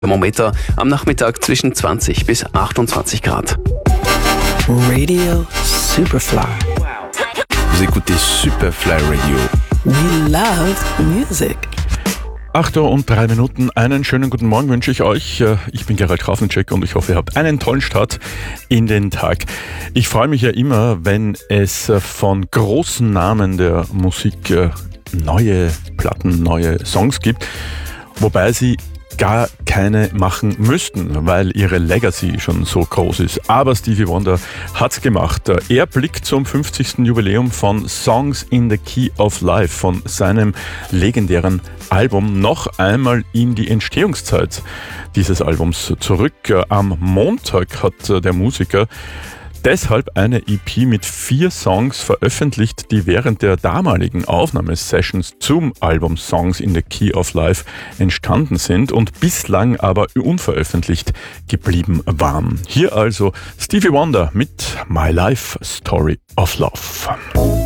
Thermometer am Nachmittag zwischen 20 bis 28 Grad. Radio Superfly. Vous écoutez Superfly Radio. We love music. 8:03. Einen schönen guten Morgen wünsche ich euch. Ich bin Gerald Krafnicek und ich hoffe, ihr habt einen tollen Start in den Tag. Ich freue mich ja immer, wenn es von großen Namen der Musik neue Platten, neue Songs gibt, wobei sie gar keine machen müssten, weil ihre Legacy schon so groß ist. Aber Stevie Wonder hat's gemacht. Er blickt zum 50. Jubiläum von Songs in the Key of Life, von seinem legendären Album, noch einmal in die Entstehungszeit dieses Albums zurück. Am Montag hat der Musiker deshalb eine EP mit 4 Songs veröffentlicht, die während der damaligen Aufnahmesessions zum Album Songs in the Key of Life entstanden sind und bislang aber unveröffentlicht geblieben waren. Hier also Stevie Wonder mit My Life Story of Love.